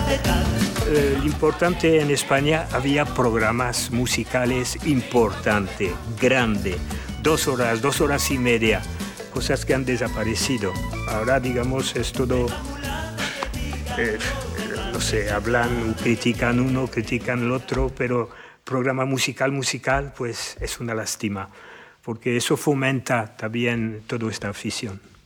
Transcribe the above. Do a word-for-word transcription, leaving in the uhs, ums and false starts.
Eh, lo importante en España, había programas musicales importantes, grandes, dos horas, dos horas y media, cosas que han desaparecido. Ahora, digamos, es todo, eh, no sé, hablan, critican uno, critican el otro, pero programa musical, musical, pues es una lástima, porque eso fomenta también toda esta afición.